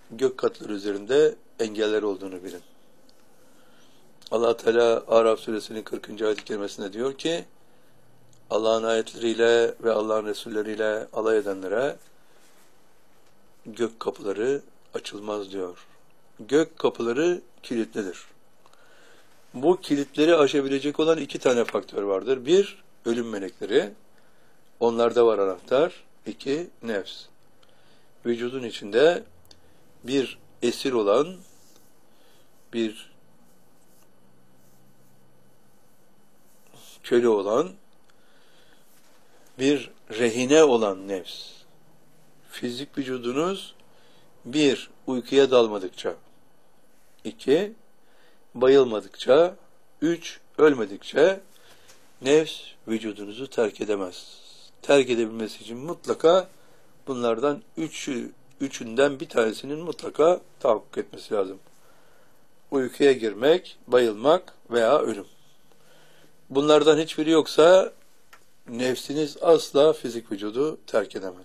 gök katları üzerinde engeller olduğunu bilin. Allah Teala Araf suresinin 40. ayet-i kerimesinde diyor ki, Allah'ın ayetleriyle ve Allah'ın Resulleriyle alay edenlere gök kapıları açılmaz diyor. Gök kapıları kilitlidir. Bu kilitleri aşabilecek olan 2 tane faktör vardır. 1, ölüm melekleri. Onlarda var anahtar. 2, nefs. Vücudun içinde bir esir olan, bir köle olan, bir rehine olan nefs. Fizik vücudunuz 1, uykuya dalmadıkça, 2, bayılmadıkça, 3, ölmedikçe nefs vücudunuzu terk edemez. Terk edebilmesi için mutlaka bunlardan üçünden bir tanesinin mutlaka tahakkuk etmesi lazım. Uykuya girmek, bayılmak veya ölüm. Bunlardan hiçbiri yoksa nefsiniz asla fizik vücudu terk edemez.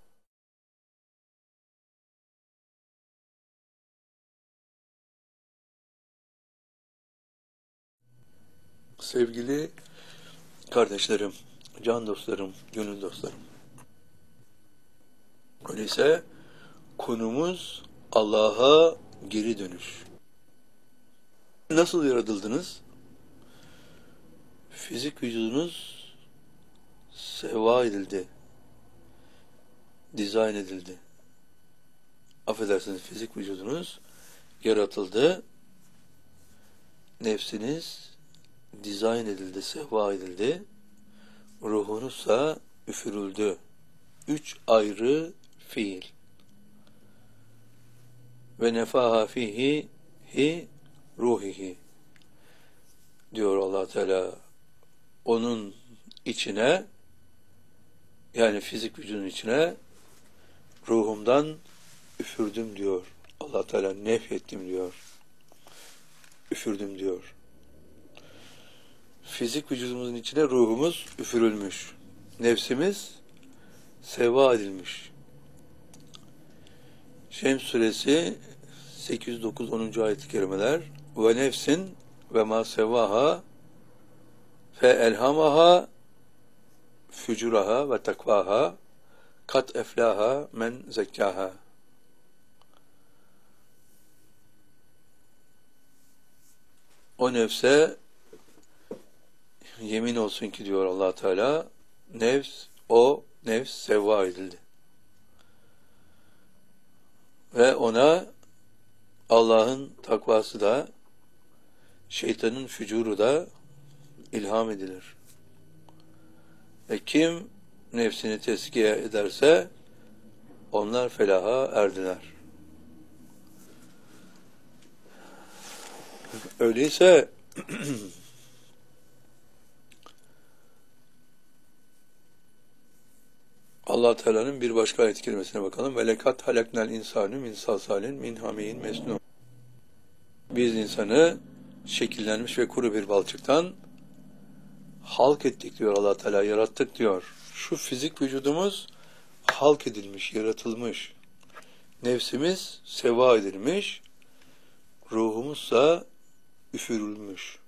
Sevgili kardeşlerim, can dostlarım, gönül dostlarım. Öyleyse konumuz Allah'a geri dönüş. Nasıl yaratıldınız? Fizik vücudunuz seva edildi, dizayn edildi. Affedersiniz, fizik vücudunuz yaratıldı, nefsiniz dizayn edildi, seva edildi, ruhunuzsa üfürüldü. 3 ayrı fiil. Ve nefaha fihi hi ruhihi diyor Allah Teala. Onun içine, yani fizik vücudun içine ruhumdan üfürdüm diyor. Allah Teala nefrettim diyor. Üfürdüm diyor. Fizik vücudumuzun içine ruhumuz üfürülmüş. Nefsimiz seva edilmiş. Şems suresi 8-9-10. ayet-i kerimeler. Ve nefsin ve ma sevaha fe elhamaha fücuraha ve takvaha kat eflaha men zekkaha. O nefse yemin olsun ki diyor Allah Teala, o nefs sevva edildi. Ve ona Allah'ın takvası da, şeytanın fücuru da ilham edilir. Ve kim nefsini tezkiye ederse onlar felaha erdiler. Öyleyse Allah Teala'nın bir başka ayet-i kerimesine bakalım. Ve lekat halaknal insanu min salsalin min hamiyin mesnun. Biz insanı şekillenmiş ve kuru bir balçıktan halk ettik diyor Allah Teala, yarattık diyor. Şu fizik vücudumuz halk edilmiş, yaratılmış. Nefsimiz seva edilmiş, ruhumuzsa üfürülmüş.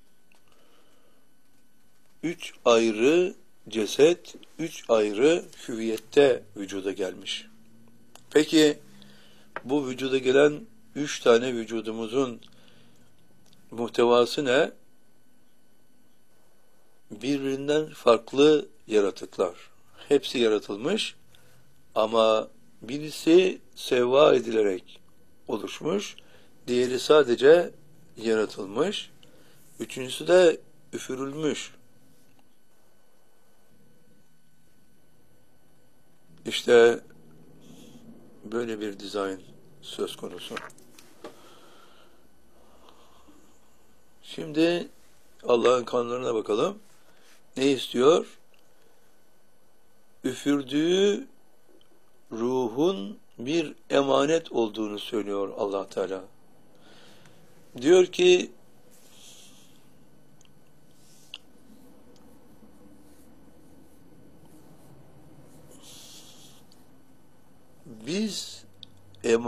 3 ayrı ceset, 3 ayrı hüviyette vücuda gelmiş. Peki bu vücuda gelen 3 tane vücudumuzun muhtevası ne? Birbirinden farklı yaratıklar. Hepsi yaratılmış ama birisi seva edilerek oluşmuş, diğeri sadece yaratılmış, üçüncüsü de üfürülmüş. İşte böyle bir dizayn söz konusu. Şimdi Allah'ın kanunlarına bakalım. Ne istiyor? Üfürdüğü ruhun bir emanet olduğunu söylüyor Allah Teala. Diyor ki biz